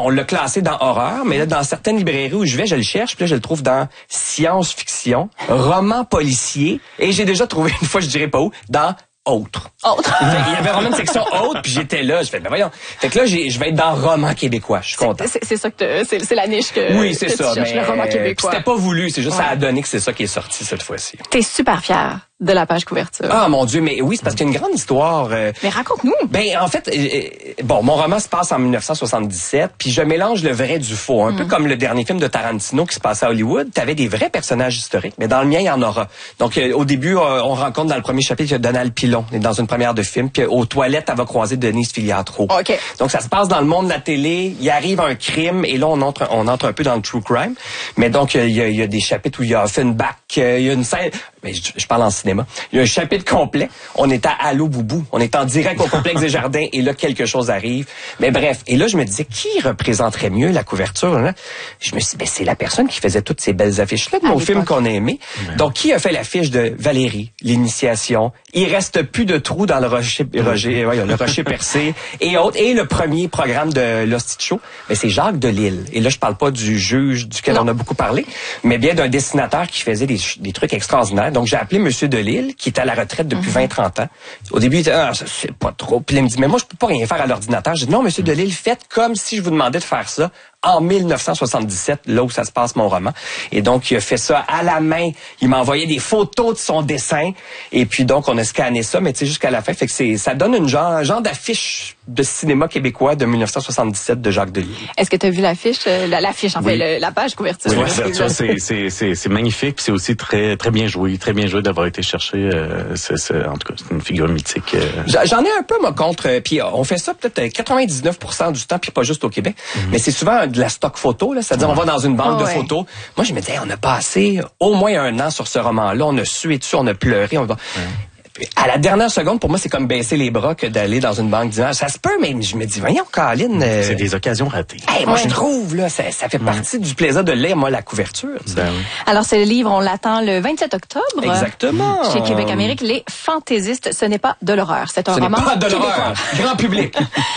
on l'a classé dans horreur, mais là, dans certaines librairies où je vais, je le cherche, puis là, je le trouve dans science-fiction, roman policier, et j'ai déjà trouvé, une fois, je dirais pas où, dans autre. Il y avait vraiment une section autre, puis j'étais là, je fais, ben voyons. Fait que là, je vais être dans roman québécois, je suis content. C'est ça que c'est la niche que oui, c'est ça, tu cherches, mais le roman québécois. C'était pas voulu, c'est juste ça a donné que c'est ça qui est sorti cette fois-ci. T'es super fier de la page couverture. Ah mon Dieu, mais oui, c'est parce qu'il y a une grande histoire. Mais raconte-nous. Ben en fait, bon, mon roman se passe en 1977, puis je mélange le vrai du faux, un peu comme le dernier film de Tarantino qui se passe à Hollywood. T'avais des vrais personnages historiques, mais dans le mien il y en aura. Donc au début, on rencontre dans le premier chapitre Donald Pilon, est dans une première de film, puis aux toilettes elle va croiser Denise Filiatro. Okay. Donc ça se passe dans le monde de la télé. Il arrive un crime et là on entre un peu dans le true crime. Mais donc il y a des chapitres où il y a Offenbach, il y a une scène. Mais je parle en cinéma. Il y a un chapitre complet. On est à Allô Boubou. On est en direct au complexe des Jardins et là, quelque chose arrive. Mais bref. Et là, je me disais, qui représenterait mieux la couverture, là? Je me suis dit, ben, c'est la personne qui faisait toutes ces belles affiches-là de nos films qu'on a aimés. Ouais. Donc, qui a fait l'affiche de Valérie, l'initiation? Il reste plus de trous dans le rocher percé et autres. Et le premier programme de l'Hostie Show, ben, c'est Jacques Delisle. Et là, je parle pas du juge duquel on a beaucoup parlé, mais bien d'un dessinateur qui faisait des trucs extraordinaires. Donc, j'ai appelé Monsieur Delisle, qui est à la retraite depuis 20-30 ans. Au début, il était, c'est pas trop. Puis là, il me dit, mais moi, je peux pas rien faire à l'ordinateur. J'ai dit, non, Monsieur Delisle, faites comme si je vous demandais de faire ça en 1977, là où ça se passe mon roman. Et donc, il a fait ça à la main. Il m'a envoyé des photos de son dessin. Et puis, donc, on a scanné ça, mais tu sais, jusqu'à la fin. Fait que ça donne une genre d'affiche de cinéma québécois de 1977 de Jacques Delisle. Est-ce que tu as vu l'affiche, l'affiche, en fait, la page couverture? Oui, la couverture, c'est magnifique, puis c'est aussi très bien joué d'avoir été cherché. En tout cas, c'est une figure mythique. J'en ai un peu, moi, contre. Puis on fait ça peut-être 99% du temps, puis pas juste au Québec. Mais c'est souvent de la stock photo, là. C'est-à-dire, on va dans une banque de photos. Moi, je me disais, on a passé au moins 1 an sur ce roman-là. On a sué dessus, on a pleuré. À la dernière seconde, pour moi, c'est comme baisser les bras que d'aller dans une banque disant, ça se peut, mais je me dis, voyons, Caroline. C'est des occasions ratées. Hey, moi, je trouve, là, ça fait partie du plaisir de lire, moi, la couverture. Ben oui. Alors, ce livre, on l'attend le 27 octobre. Exactement. Chez Québec Amérique, Les Fantaisistes, ce n'est pas de l'horreur. C'est un roman. Ce n'est pas de l'horreur. Grand public.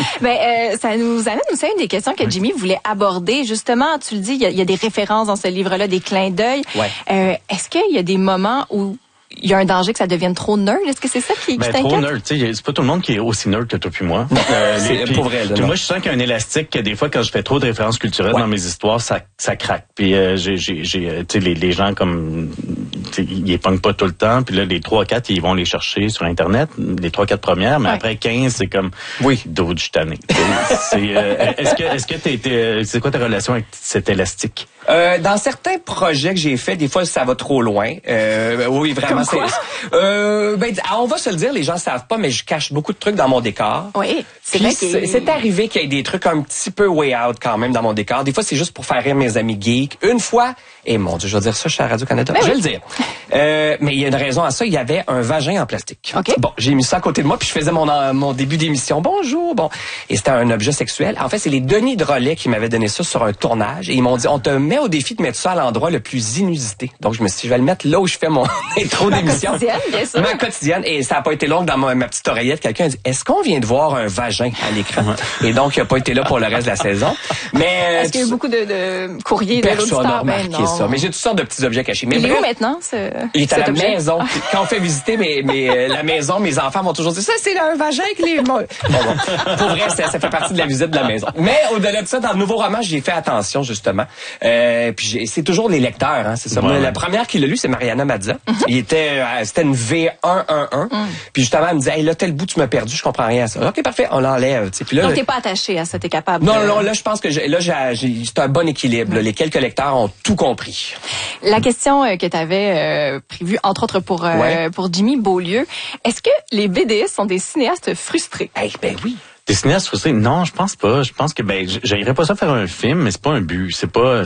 Ça nous amène aussi à une des questions que Jimmy voulait aborder. Justement, tu le dis, il y a des références dans ce livre-là, des clins d'œil. Ouais. Est-ce qu'il y a des moments où il y a un danger que ça devienne trop nerd? Est-ce que c'est ça qui t'inquiète? Trop nerd, tu sais, c'est pas tout le monde qui est aussi nerd que toi puis moi. C'est pour vrai. Moi, je sens qu'il y a un élastique que des fois, quand je fais trop de références culturelles dans mes histoires, ça craque. Puis tu sais, les gens comme ils les pognent pas tout le temps. Puis là, les 3-4, ils vont les chercher sur Internet, les 3-4 premières, mais après 15, c'est comme d'autres, je suis tanné. Est-ce que c'est quoi ta relation avec cet élastique? Dans certains projets que j'ai faits, des fois, ça va trop loin. Oui, vraiment. On va se le dire, les gens savent pas, mais je cache beaucoup de trucs dans mon décor. Oui, c'est vrai. Puis c'est arrivé qu'il y ait des trucs un petit peu way out quand même dans mon décor. Des fois, c'est juste pour faire rire mes amis geeks. Une fois, mon Dieu, je vais dire ça, je suis à Radio-Canada. Je vais le dire. Mais il y a une raison à ça. Il y avait un vagin en plastique. Okay. Bon, j'ai mis ça à côté de moi, puis je faisais mon début d'émission. Bonjour, bon. Et c'était un objet sexuel. En fait, c'est les Denis Drolet qui m'avaient donné ça sur un tournage. Et ils m'ont dit, on te met au défi de mettre ça à l'endroit le plus inusité. Donc, je me suis dit, je vais le mettre là où je fais mon intro d'émission. Ma quotidienne. Et ça n'a pas été long dans ma petite oreillette. Quelqu'un a dit, est-ce qu'on vient de voir un vagin à l'écran? Et donc, il n'a pas été là pour le reste de la saison. Mais est-ce qu'il y a eu beaucoup de courriers de l'auditeur? Personne n'a remarqué ça. Mais j'ai toutes sortes de petits objets cachés. Mais il est où maintenant? Il est à la maison. Quand on fait visiter la maison, mes enfants vont toujours dire, ça, c'est un vagin que les... Bon. Pour vrai, ça fait partie de la visite de la maison. Mais au-delà de ça, dans le nouveau roman, j'ai fait attention, justement. Puis c'est toujours les lecteurs, hein, c'est ça. Moi, la première qui l'a lu, c'est Mariana Mazza. C'était une V111. Puis justement, elle me disait, hey, là, tel bout, tu m'as perdu, je comprends rien à ça. OK, parfait, on l'enlève. Puis là, donc, t'es pas attaché à ça, t'es capable. Non, là, je pense que c'est un bon équilibre. Là. Les quelques lecteurs ont tout compris. La question que t'avais prévue, entre autres, pour Jimmy Beaulieu, est-ce que les BDistes sont des cinéastes frustrés? Ben oui. Des cinéastes frustrés? Non, je pense pas. Je pense que j'irais pas ça faire un film, mais c'est pas un but. C'est pas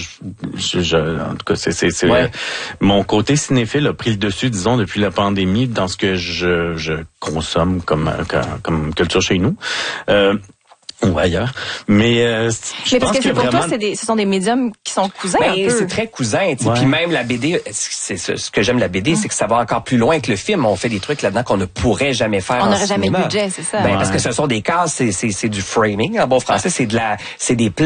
en tout cas, c'est mon côté cinéphile a pris le dessus, disons, depuis la pandémie dans ce que je consomme comme culture chez nous. Ou ailleurs. Mais parce que pour toi, ce sont des médiums qui sont cousins un peu. C'est très cousin. Puis même la BD, c'est ce que j'aime la BD, c'est que ça va encore plus loin que le film. On fait des trucs là-dedans qu'on ne pourrait jamais faire. On n'aurait jamais le budget, c'est ça. Parce que ce sont des cases, c'est du framing. En bon français, c'est des plans